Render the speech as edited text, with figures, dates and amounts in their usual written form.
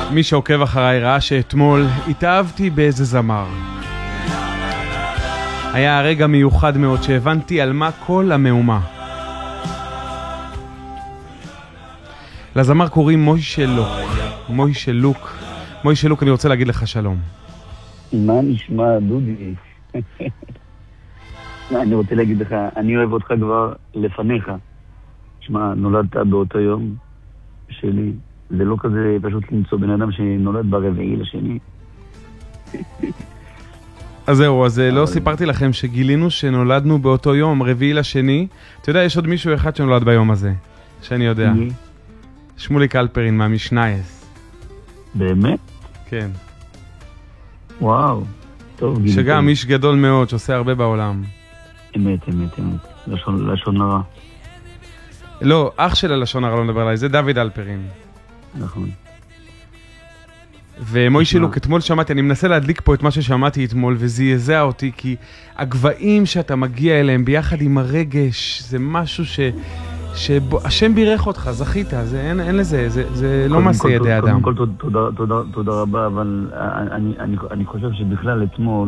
מי שעוקב אחריי ראה שאתמול התאהבתי באיזה זמר. היה הרגע מיוחד מאוד שהבנתי על מה כל המהומה. לזמר קוראים מוישה לוק. מוישה לוק. מוישה לוק, אני רוצה להגיד לך שלום. מה נשמע, דודי? אני רוצה להגיד לך, אני אוהב אותך כבר לפניך. שמע, נולדת באותו יום שלי. זה לא כזה פשוט למצוא בן אדם שנולד ברביעי לשני. אז זהו, אז לא סיפרתי לכם שגילינו שנולדנו באותו יום, רביעי לשני. אתה יודע, יש עוד מישהו אחד שנולד ביום הזה, שאני יודע. שמוליק אלפרין מהמשנייס. באמת? כן. וואו, טוב. שגם איש גדול מאוד, שעושה הרבה בעולם. אמת. לשון הרע. לא, אח של הלשון הרע לא מדבר עליי, זה דוד אלפרין. נכון. ומוישה לוק, אתמול שמעתי, אני מנסה להדליק פה את מה ששמעתי אתמול, וזעזע אותי, כי הגבהים שאתה מגיע אליהם ביחד עם הרגש, זה משהו שהשם בירך אותך, זכית, אין לזה, זה לא מעשה ידי אדם. קודם כל תודה רבה, אבל אני חושב שבכלל אתמול